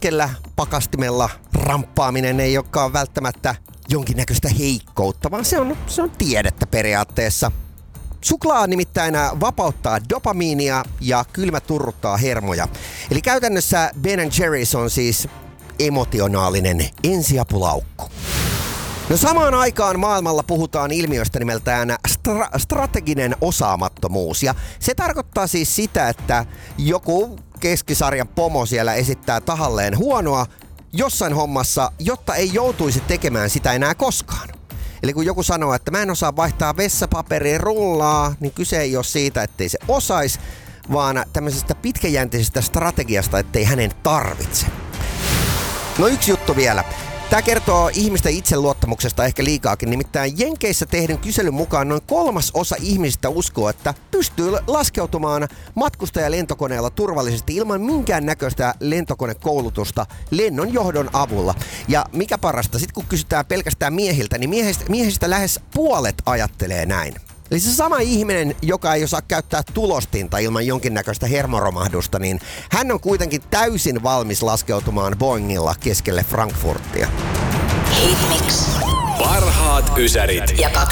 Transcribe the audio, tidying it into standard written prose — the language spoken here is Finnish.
herkällä pakastimella ramppaaminen ei olekaan välttämättä jonkinnäköistä heikkoutta, vaan se on tiedettä periaatteessa. Suklaa nimittäin vapauttaa dopamiinia ja kylmä turruttaa hermoja. Eli käytännössä Ben & Jerry's on siis emotionaalinen ensiapulaukku. No samaan aikaan maailmalla puhutaan ilmiöstä nimeltään strateginen osaamattomuus. Ja se tarkoittaa siis sitä, että joku keskisarjan pomo siellä esittää tahalleen huonoa jossain hommassa, jotta ei joutuisi tekemään sitä enää koskaan. Eli kun joku sanoo, että mä en osaa vaihtaa vessapaperin rullaa, niin kyse ei ole siitä, ettei se osaisi, vaan tämmöisestä pitkäjänteisestä strategiasta, ettei hänen tarvitse. No yksi juttu vielä. Tämä kertoo ihmisten itseluottamuksesta ehkä liikaakin, nimittäin Jenkeissä tehdyn kyselyn mukaan noin 1/3 ihmisistä uskoo, että pystyy laskeutumaan matkustajalentokoneella turvallisesti ilman minkään näköistä lentokonekoulutusta lennonjohdon avulla. Ja mikä parasta, sitten kun kysytään pelkästään miehiltä, niin miehistä lähes puolet ajattelee näin. Eli se sama ihminen, joka ei osaa käyttää tulostinta ilman jonkinnäköistä hermoromahdusta, niin hän on kuitenkin täysin valmis laskeutumaan Boeingilla keskelle Frankfurtia. Hitmix. Parhaat ysärit. Ja 2